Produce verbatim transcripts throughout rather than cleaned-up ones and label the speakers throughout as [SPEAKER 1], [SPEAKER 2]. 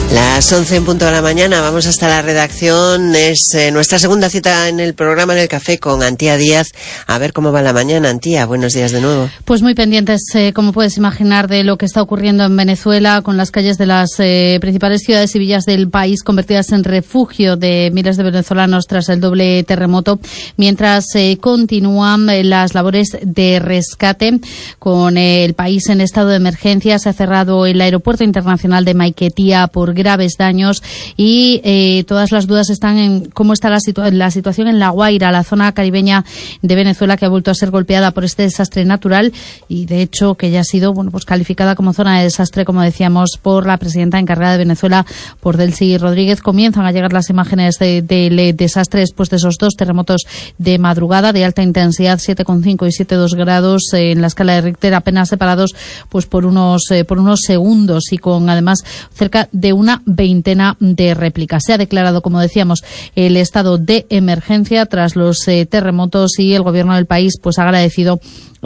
[SPEAKER 1] Las once en punto de la mañana, vamos hasta la redacción. Es eh, nuestra segunda cita en el programa en el café con Antía Díaz. A ver cómo va la mañana, Antía. Buenos días de nuevo.
[SPEAKER 2] Pues muy pendientes, eh, como puedes imaginar, de lo que está ocurriendo en Venezuela, con las calles de las eh, principales ciudades y villas del país convertidas en refugio de miles de venezolanos tras el doble terremoto, mientras eh, continúan eh, las labores de rescate con eh, el país en estado de emergencia. Se ha cerrado el aeropuerto internacional de Maiquetía por graves daños y eh, todas las dudas están en cómo está la, situa- la situación en La Guaira, la zona caribeña de Venezuela, que ha vuelto a ser golpeada por este desastre natural y, de hecho, que ya ha sido bueno pues calificada como zona de desastre, como decíamos, por la presidenta encargada de Venezuela, por Delcy Rodríguez. Comienzan a llegar las imágenes del de, de desastre después de esos dos terremotos de madrugada de alta intensidad, siete coma cinco y siete coma dos grados eh, en la escala de Richter, apenas separados pues por unos eh, por unos segundos y con además cerca de una veintena de réplicas. Se ha declarado, como decíamos, el estado de emergencia tras los eh, terremotos y el gobierno del país pues ha agradecido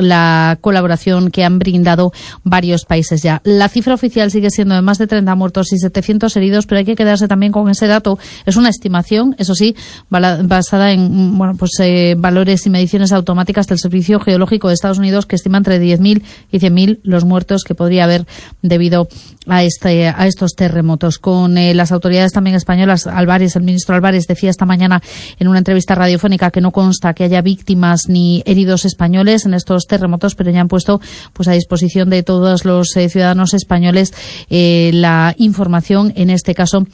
[SPEAKER 2] la colaboración que han brindado varios países ya. La cifra oficial sigue siendo de más de treinta muertos y setecientos heridos, pero hay que quedarse también con ese dato. Es una estimación, eso sí, basada en bueno pues eh, valores y mediciones automáticas del Servicio Geológico de Estados Unidos, que estima entre diez mil y cien mil los muertos que podría haber debido a este a estos terremotos. Con eh, las autoridades también españolas, Álvarez, el ministro Álvarez, decía esta mañana en una entrevista radiofónica que no consta que haya víctimas ni heridos españoles en estos terremotos, pero ya han puesto pues a disposición de todos los eh, ciudadanos españoles eh, la información, en este caso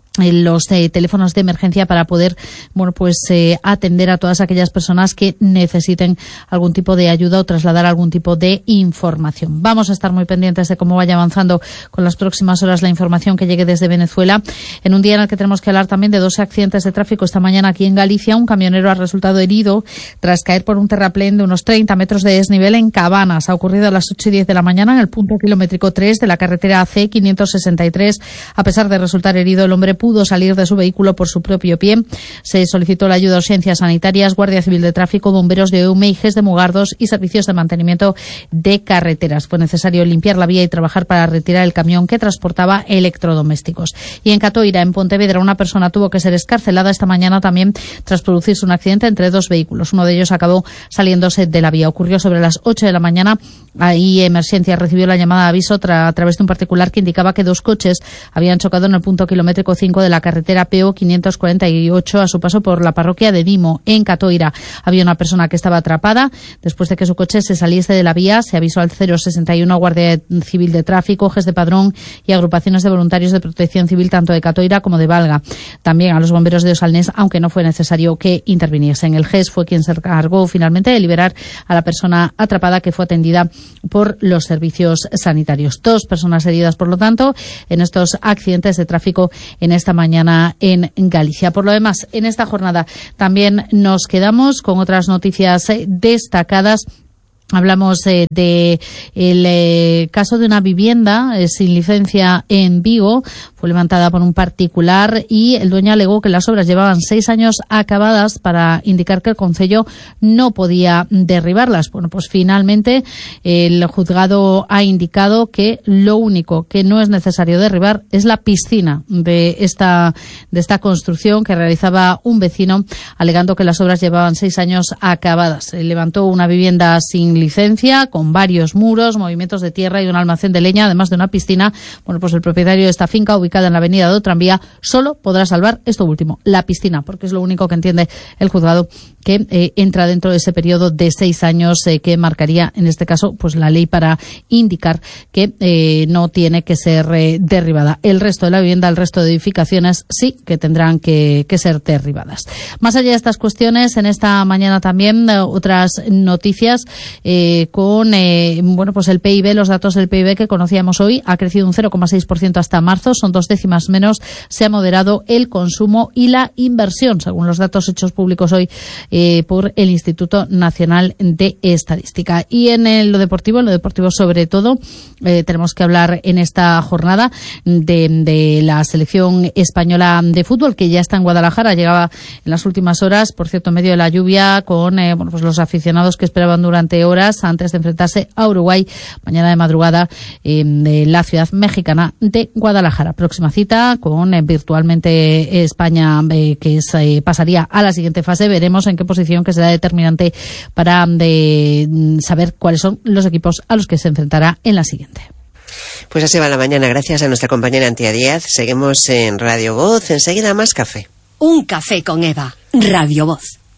[SPEAKER 2] los eh, teléfonos de emergencia, para poder bueno pues eh, atender a todas aquellas personas que necesiten algún tipo de ayuda o trasladar algún tipo de información. Vamos a estar muy pendientes de cómo vaya avanzando con las próximas horas la información que llegue desde Venezuela, en un día en el que tenemos que hablar también de dos accidentes de tráfico esta mañana aquí en Galicia. Un camionero ha resultado herido tras caer por un terraplén de unos treinta metros de desnivel en Cabanas. Ha ocurrido a las ocho y diez de la mañana en el punto kilométrico tres de la carretera C quinientos sesenta y tres. A pesar de resultar herido, el hombre pudo salir de su vehículo por su propio pie. Se solicitó la ayuda de urgencias sanitarias, Guardia Civil de Tráfico, bomberos de EUME y G E S de Mugardos y servicios de mantenimiento de carreteras. Fue necesario limpiar la vía y trabajar para retirar el camión que transportaba electrodomésticos. Y en Catoira, en Pontevedra, una persona tuvo que ser excarcelada esta mañana también tras producirse un accidente entre dos vehículos. Uno de ellos acabó saliéndose de la vía. Ocurrió sobre las ocho de la mañana. Ahí Emergencia recibió la llamada de aviso tra- a través de un particular que indicaba que dos coches habían chocado en el punto kilométrico cinco de la carretera P O quinientos cuarenta y ocho a su paso por la parroquia de Dimo, en Catoira. Había una persona que estaba atrapada. Después de que su coche se saliese de la vía, se avisó al cero sesenta y uno, Guardia Civil de Tráfico, G E S de Padrón y agrupaciones de voluntarios de protección civil tanto de Catoira como de Valga. También a los bomberos de Osalnés, aunque no fue necesario que interviniesen. El G E S fue quien se encargó finalmente de liberar a la persona atrapada, que fue atendida por los servicios sanitarios. Dos personas heridas, por lo tanto, en estos accidentes de tráfico en esta mañana en Galicia. Por lo demás, en esta jornada también nos quedamos con otras noticias destacadas. Hablamos eh, de el eh, caso de una vivienda eh, sin licencia en Vigo. Fue levantada por un particular y el dueño alegó que las obras llevaban seis años acabadas para indicar que el concello no podía derribarlas. Bueno, pues finalmente el juzgado ha indicado que lo único que no es necesario derribar es la piscina de esta de esta construcción que realizaba un vecino, alegando que las obras llevaban seis años acabadas. Se levantó una vivienda sin licencia, con varios muros, movimientos de tierra y un almacén de leña, además de una piscina. Bueno, pues el propietario de esta finca, ubicada en la avenida de Otranvía, solo podrá salvar esto último, la piscina, porque es lo único que entiende el juzgado que eh, entra dentro de ese periodo de seis años eh, que marcaría, en este caso, pues la ley para indicar que eh, no tiene que ser eh, derribada. El resto de la vivienda, el resto de edificaciones, sí que tendrán que, que ser derribadas. Más allá de estas cuestiones, en esta mañana también eh, otras noticias eh, con eh, bueno pues el P I B, los datos del P I B que conocíamos hoy, ha crecido un cero coma seis por ciento hasta marzo, son dos décimas menos. Se ha moderado el consumo y la inversión, según los datos hechos públicos hoy eh, por el Instituto Nacional de Estadística. Y en el, lo deportivo, en lo deportivo sobre todo, eh, tenemos que hablar en esta jornada de, de la selección española de fútbol, que ya está en Guadalajara, llegaba en las últimas horas, por cierto, en medio de la lluvia, con eh, bueno pues los aficionados que esperaban durante horas horas antes de enfrentarse a Uruguay mañana de madrugada en eh, la ciudad mexicana de Guadalajara. Próxima cita con eh, virtualmente España, eh, que es, eh, pasaría a la siguiente fase. Veremos en qué posición, que será determinante para de, saber cuáles son los equipos a los que se enfrentará en la siguiente.
[SPEAKER 1] Pues así va la mañana, gracias a nuestra compañera Antía Díaz. Seguimos en Radio Voz, enseguida más café.
[SPEAKER 3] Un café con Eva, Radio Voz.